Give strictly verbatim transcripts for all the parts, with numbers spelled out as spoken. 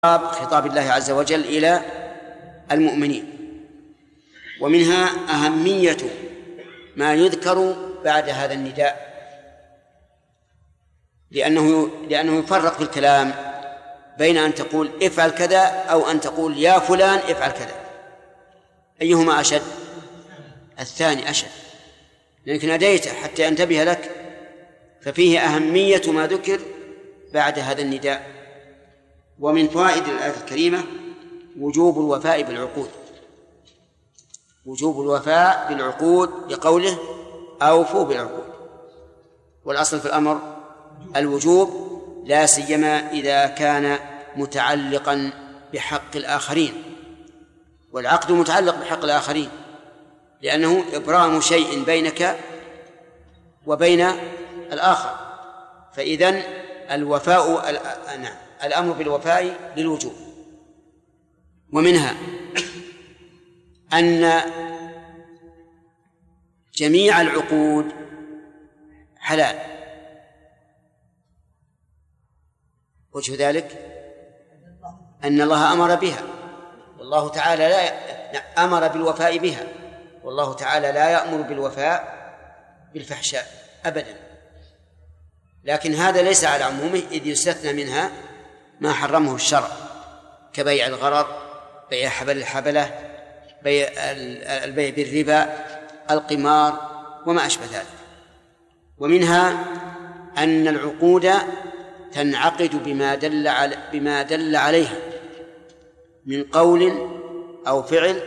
خطاب الله عز وجل إلى المؤمنين، ومنها أهمية ما يذكر بعد هذا النداء، لأنه لأنه يفرق في الكلام بين أن تقول افعل كذا أو أن تقول يا فلان افعل كذا. أيهما أشد؟ الثاني أشد، لأنك ناديته حتى ينتبه لك، ففيه أهمية ما ذكر بعد هذا النداء. ومن فوائد الآية الكريمة وجوب الوفاء بالعقود، وجوب الوفاء بالعقود لقوله أوفوا بالعقود، والأصل في الأمر الوجوب، لا سيما إذا كان متعلقا بحق الآخرين، والعقد متعلق بحق الآخرين لأنه إبرام شيء بينك وبين الآخر، فإذن الوفاء نعم الأمر بالوفاء للوجوب. ومنها أن جميع العقود حلال. وجه ذلك أن الله أمر بها، والله تعالى لا أمر بالوفاء بها، والله تعالى لا يأمر بالوفاء بالفحشاء أبدا، لكن هذا ليس على عمومه، إذ يستثنى منها ما حرمه الشرع كبيع الغرر، بيع حبل الحبلة، بيع البيع بالربا، القمار وما أشبه ذلك. ومنها أن العقود تنعقد بما دل على بما دل عليها من قول أو فعل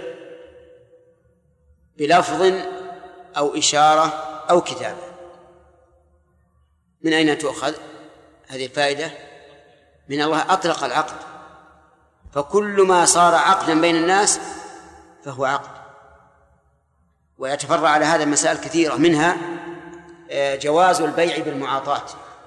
بلفظ أو إشارة أو كتابة. من أين تؤخذ هذه الفائدة؟ من الله أطلق العقد، فكل ما صار عقدا بين الناس فهو عقد. ويتفرع على هذا مسائل كثيرة، منها جواز البيع بالمعاطاة،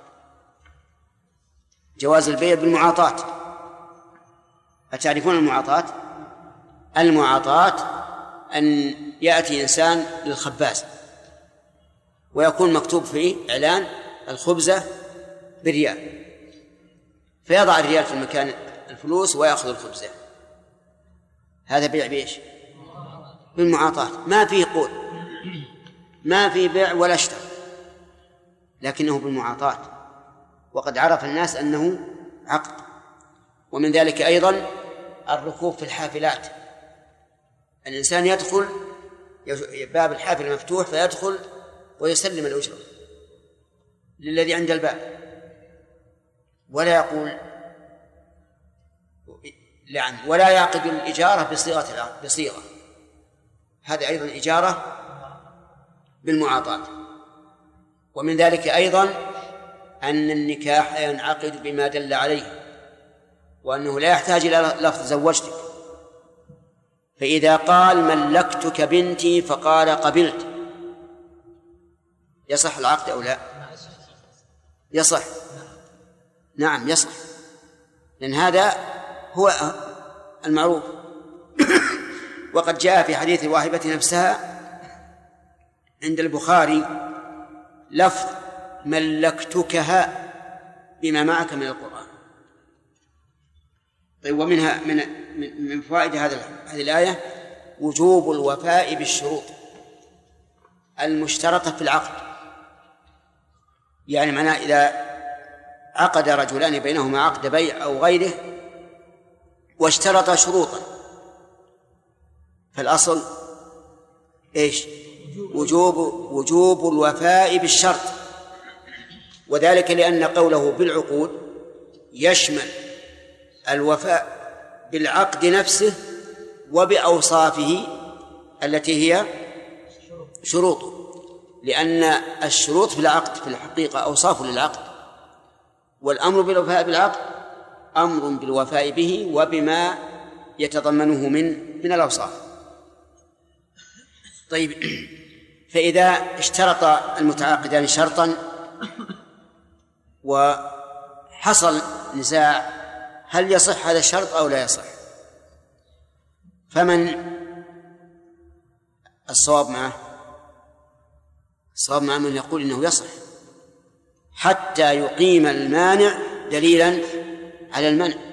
جواز البيع بالمعاطاة. أتعرفون المعاطاة؟ المعاطاة أن يأتي إنسان للخباز ويكون مكتوب فيه إعلان الخبزة بريال، فيضع الريال في المكان الفلوس ويأخذ الخبزة. هذا بيع بإيش؟ بالمعاطاة، ما فيه قول، ما فيه بيع ولا اشترى، لكنه بالمعاطاة، وقد عرف الناس أنه عقد. ومن ذلك أيضا الركوب في الحافلات، الإنسان يدخل باب الحافلة مفتوح فيدخل ويسلم الأجرة للذي عند الباب، ولا يقول لعن، ولا يعقد الإجارة بصيغة بصيغة هذا أيضا إجارة بالمعاطاة. ومن ذلك أيضا أن النكاح ينعقد بما دل عليه، وأنه لا يحتاج إلى لفظ زوجتك. فإذا قال ملكتك بنتي فقال قبلت، يصح العقد أو لا؟ يصح، نعم يصح، لأن هذا هو المعروف. وقد جاء في حديث الواهبة نفسها عند البخاري لفظ ملكتكها بما معك من القرآن. طيب، ومنها من من فوائد هذا هذه الآية وجوب الوفاء بالشروط المشترطة في العقد. يعني معناه إذا عقد رجلان بينهما عقد بيع أو غيره واشترط شروطا، فالأصل إيش؟ وجوب وجوب الوفاء بالشرط، وذلك لأن قوله بالعقود يشمل الوفاء بالعقد نفسه وبأوصافه التي هي شروطه، لأن الشروط في العقد في الحقيقة أوصاف للعقد، والأمر بالوفاء بالعقد أمر بالوفاء به وبما يتضمنه من من الأوصاف. طيب، فإذا اشترط المتعاقدان شرطا وحصل نزاع هل يصح هذا الشرط أو لا يصح، فمن الصواب معه؟ الصواب مع من يقول إنه يصح حتى يقيم المانع دليلا على المنع.